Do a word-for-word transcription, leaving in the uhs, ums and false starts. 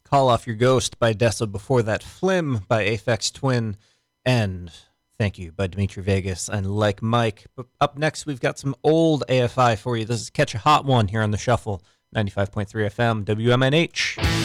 Call Off Your Ghost by Dessa. Before that, Flim by Aphex Twin. And Thank You by Dimitri Vegas and Like Mike. But up next, we've got some old A F I for you. This is Catch a Hot One here on the Shuffle, ninety-five point three F M, W M N H.